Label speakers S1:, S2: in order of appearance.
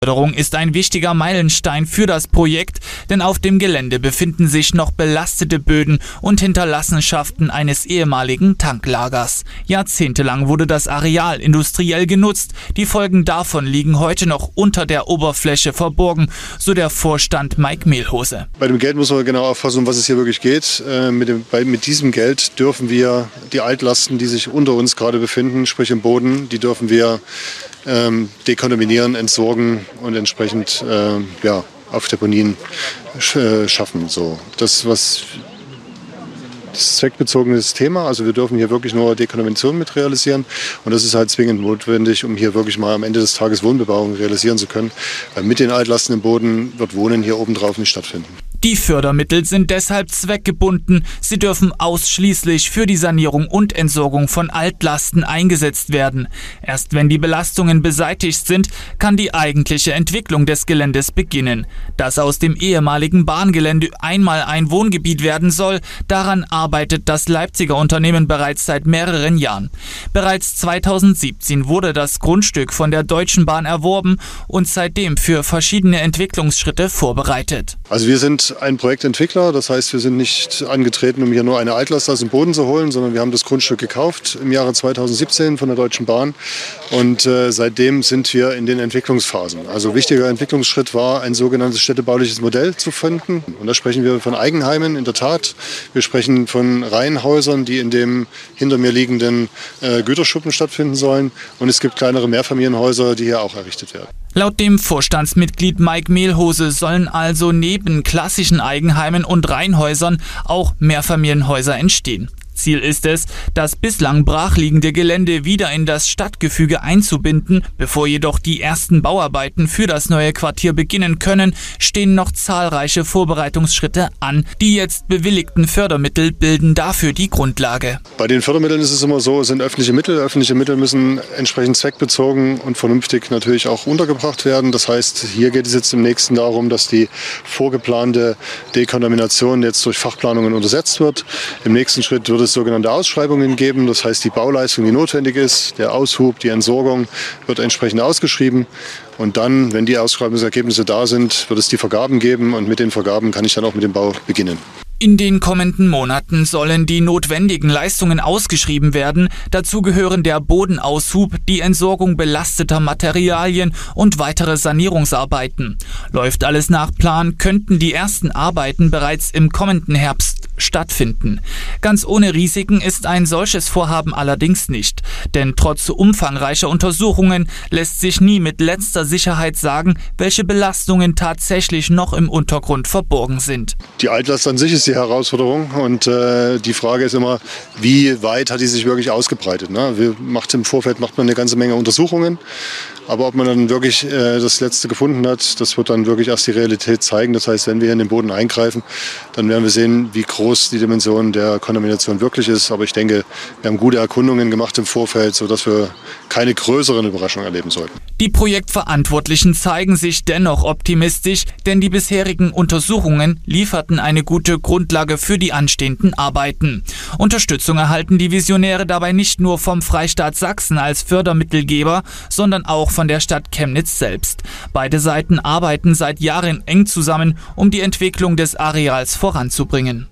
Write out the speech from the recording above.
S1: Die Förderung ist ein wichtiger Meilenstein für das Projekt, denn auf dem Gelände befinden sich noch belastete Böden und Hinterlassenschaften eines ehemaligen Tanklagers. Jahrzehntelang wurde das Areal industriell genutzt. Die Folgen davon liegen heute noch unter der Oberfläche verborgen, so der Vorstand Mike Mehlhose.
S2: Bei dem Geld muss man genau aufpassen, um was es hier wirklich geht. Mit diesem Geld dürfen wir die Altlasten, die sich unter uns gerade befinden, sprich im Boden, die dürfen wir dekontaminieren, entsorgen und entsprechend auf Deponien schaffen. So. Das ist zweckbezogenes Thema. Also wir dürfen hier wirklich nur Dekontamination mit realisieren. Und das ist halt zwingend notwendig, um hier wirklich mal am Ende des Tages Wohnbebauung realisieren zu können. Weil mit den Altlasten im Boden wird Wohnen hier obendrauf nicht stattfinden.
S1: Die Fördermittel sind deshalb zweckgebunden. Sie dürfen ausschließlich für die Sanierung und Entsorgung von Altlasten eingesetzt werden. Erst wenn die Belastungen beseitigt sind, kann die eigentliche Entwicklung des Geländes beginnen. Dass aus dem ehemaligen Bahngelände einmal ein Wohngebiet werden soll, daran arbeitet das Leipziger Unternehmen bereits seit mehreren Jahren. Bereits 2017 wurde das Grundstück von der Deutschen Bahn erworben und seitdem für verschiedene Entwicklungsschritte vorbereitet.
S2: Also wir sind ein Projektentwickler, das heißt, wir sind nicht angetreten, um hier nur eine Altlast aus dem Boden zu holen, sondern wir haben das Grundstück gekauft im Jahre 2017 von der Deutschen Bahn und seitdem sind wir in den Entwicklungsphasen. Also wichtiger Entwicklungsschritt war, ein sogenanntes städtebauliches Modell zu finden und da sprechen wir von Eigenheimen, in der Tat. Wir sprechen von Reihenhäusern, die in dem hinter mir liegenden Güterschuppen stattfinden sollen und es gibt kleinere Mehrfamilienhäuser, die hier auch errichtet werden.
S1: Laut dem Vorstandsmitglied Mike Mehlhose sollen also neben klassischen Eigenheimen und Reihenhäusern auch Mehrfamilienhäuser entstehen. Ziel ist es, das bislang brachliegende Gelände wieder in das Stadtgefüge einzubinden. Bevor jedoch die ersten Bauarbeiten für das neue Quartier beginnen können, stehen noch zahlreiche Vorbereitungsschritte an. Die jetzt bewilligten Fördermittel bilden dafür die Grundlage.
S2: Bei den Fördermitteln ist es immer so, es sind öffentliche Mittel. Öffentliche Mittel müssen entsprechend zweckbezogen und vernünftig natürlich auch untergebracht werden. Das heißt, hier geht es jetzt im nächsten darum, dass die vorgeplante Dekontamination jetzt durch Fachplanungen untersetzt wird. Im nächsten Schritt wird es sogenannte Ausschreibungen geben. Das heißt, die Bauleistung, die notwendig ist, der Aushub, die Entsorgung wird entsprechend ausgeschrieben. Und dann, wenn die Ausschreibungsergebnisse da sind, wird es die Vergaben geben und mit den Vergaben kann ich dann auch mit dem Bau beginnen.
S1: In den kommenden Monaten sollen die notwendigen Leistungen ausgeschrieben werden. Dazu gehören der Bodenaushub, die Entsorgung belasteter Materialien und weitere Sanierungsarbeiten. Läuft alles nach Plan, könnten die ersten Arbeiten bereits im kommenden Herbst stattfinden. Ganz ohne Risiken ist ein solches Vorhaben allerdings nicht. Denn trotz umfangreicher Untersuchungen lässt sich nie mit letzter Sicherheit sagen, welche Belastungen tatsächlich noch im Untergrund verborgen sind.
S2: Die Altlast an sich ist die Herausforderung und die Frage ist immer, wie weit hat die sich wirklich ausgebreitet. Ne? Im Vorfeld macht man eine ganze Menge Untersuchungen, aber ob man dann wirklich das Letzte gefunden hat, das wird dann wirklich erst die Realität zeigen. Das heißt, wenn wir hier in den Boden eingreifen, dann werden wir sehen, wie groß die Dimension der Kontamination wirklich ist. Aber ich denke, wir haben gute Erkundungen gemacht im Vorfeld, sodass wir keine größeren Überraschungen erleben sollten.
S1: Die Projektverantwortlichen zeigen sich dennoch optimistisch, denn die bisherigen Untersuchungen lieferten eine gute Grundlage für die anstehenden Arbeiten. Unterstützung erhalten die Visionäre dabei nicht nur vom Freistaat Sachsen als Fördermittelgeber, sondern auch von der Stadt Chemnitz selbst. Beide Seiten arbeiten seit Jahren eng zusammen, um die Entwicklung des Areals voranzubringen.